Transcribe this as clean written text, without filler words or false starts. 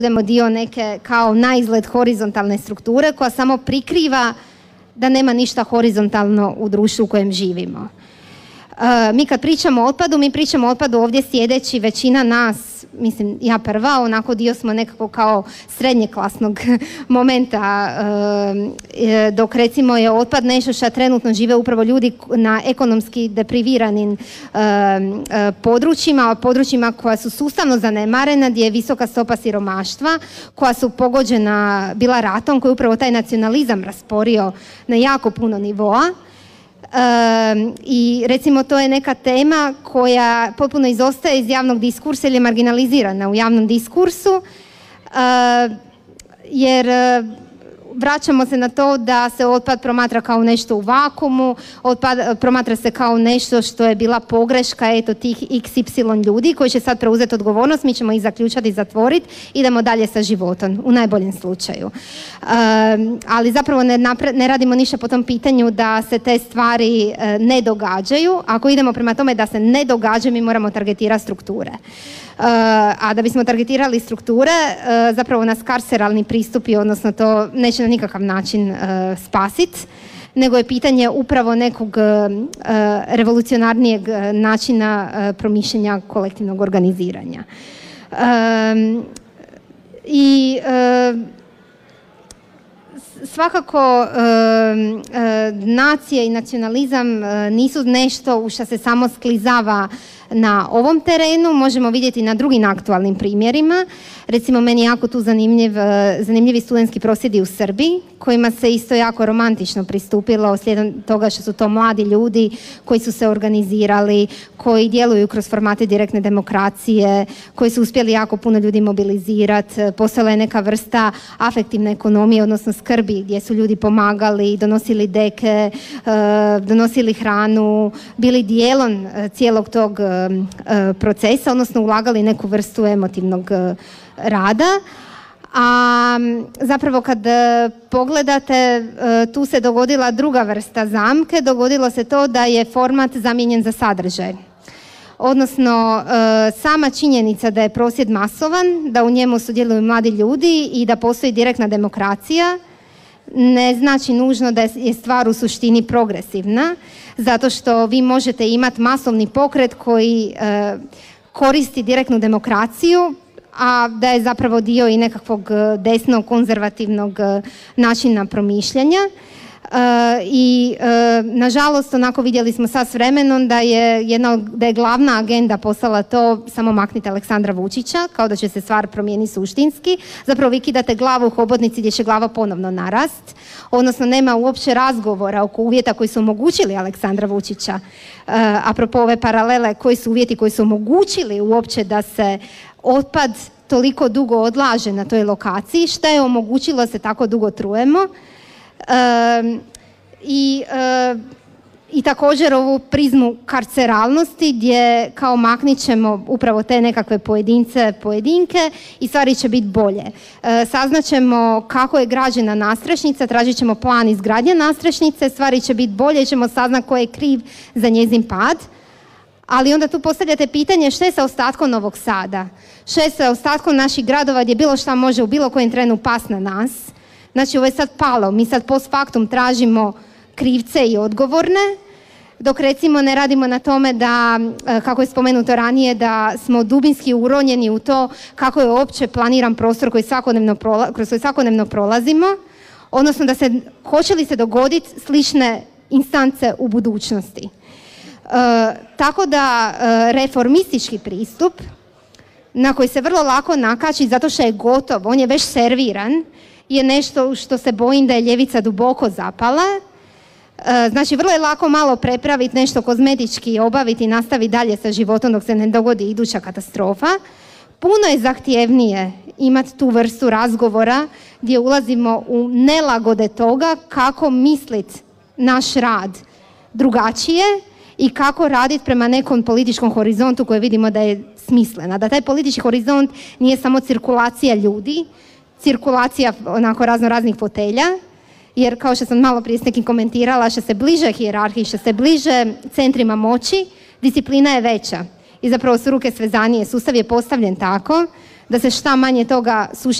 budemo dio neke kao naizgled horizontalne strukture koja samo prikriva da nema ništa horizontalno u društvu u kojem živimo. Mi kad pričamo o otpadu, mi pričamo o otpadu ovdje sjedeći, većina nas, mislim ja prva, onako dio smo nekako kao srednjeklasnog momenta, dok recimo je otpad nešto što trenutno žive upravo ljudi na ekonomski depriviranim područjima koja su sustavno zanemarena, gdje je visoka stopa siromaštva, koja su pogođena bila ratom, koji je upravo taj nacionalizam rasporio na jako puno nivoa. I recimo to je neka tema koja potpuno izostaje iz javnog diskursa ili je marginalizirana u javnom diskursu, jer vraćamo se na to da se otpad promatra kao nešto u vakuumu, promatra se kao nešto što je bila pogreška eto tih XY ljudi koji će sad preuzeti odgovornost, mi ćemo ih zaključati i zatvoriti, idemo dalje sa životom, u najboljem slučaju. Ali zapravo ne radimo ništa po tom pitanju da se te stvari ne događaju. Ako idemo prema tome da se ne događaju, mi moramo targetirati strukture. A da bismo targetirali strukture, zapravo nas karceralni pristupi, odnosno to neće na nikakav način spasiti, nego je pitanje upravo nekog revolucionarnijeg načina promišljanja kolektivnog organiziranja. I svakako nacije i nacionalizam nisu nešto u što se samo sklizava na ovom terenu, možemo vidjeti na drugim aktualnim primjerima. Recimo, meni je jako tu zanimljivi studentski prosvjedi u Srbiji, kojima se isto jako romantično pristupilo slijedom toga što su to mladi ljudi koji su se organizirali, koji djeluju kroz formate direktne demokracije, koji su uspjeli jako puno ljudi mobilizirati. Postala je neka vrsta afektivne ekonomije, odnosno skrbi, gdje su ljudi pomagali, donosili deke, donosili hranu, bili dijelom cijelog tog procesa, odnosno ulagali neku vrstu emotivnog rada. A zapravo kad pogledate, tu se dogodila druga vrsta zamke, dogodilo se to da je format zamijenjen za sadržaj. Odnosno, sama činjenica da je prosvjed masovan, da u njemu sudjeluju mladi ljudi i da postoji direktna demokracija, ne znači nužno da je stvar u suštini progresivna, zato što vi možete imati masovni pokret koji koristi direktnu demokraciju, a da je zapravo dio i nekakvog desnog konzervativnog načina promišljanja. I nažalost, onako vidjeli smo sad s vremenom da je glavna agenda postala to samo maknite Aleksandra Vučića, kao da će se stvar promijeniti suštinski. Zapravo vi kidate glavu u hobotnici gdje će glava ponovno narast, odnosno nema uopće razgovora oko uvjeta koji su omogućili Aleksandra Vučića. Apropo ove paralele, koji su uvjeti koji su omogućili uopće da se otpad toliko dugo odlaže na toj lokaciji, šta je omogućilo se tako dugo trujemo. I također ovu prizmu karceralnosti gdje kao maknit ćemo upravo te nekakve pojedinke i stvari će biti bolje. Saznaćemo kako je građena nadstrešnica, tražit ćemo plan izgradnje nadstrešnice, stvari će biti bolje, ćemo saznati ko je kriv za njezin pad. Ali onda tu postavljate pitanje što je sa ostatkom Novog Sada, što je sa ostatkom naših gradova gdje bilo šta može u bilo kojem trenu pas na nas. Znači ovo je sad palo, mi sad post factum tražimo krivce i odgovorne, dok recimo ne radimo na tome da, kako je spomenuto ranije, da smo dubinski uronjeni u to kako je uopće planiran prostor kroz koji svakodnevno prolazimo, odnosno da hoće li se dogoditi slične instance u budućnosti. Tako da reformistički pristup na koji se vrlo lako nakači zato što je gotov, on je već serviran, je nešto što se bojim da je ljevica duboko zapala. Znači vrlo je lako malo prepraviti, nešto kozmetički obaviti i nastaviti dalje sa životom dok se ne dogodi iduća katastrofa. Puno je zahtjevnije imati tu vrstu razgovora gdje ulazimo u nelagode toga kako misliti naš rad drugačije i kako raditi prema nekom političkom horizontu koji vidimo da je smislena. Da taj politički horizont nije samo cirkulacija ljudi, cirkulacija onako raznih fotelja, jer kao što sam malo prije s nekim komentirala, što se bliže hijerarhiji, što se bliže centrima moći, disciplina je veća i zapravo su ruke svezanije. Sustav je postavljen tako da se šta manje toga suši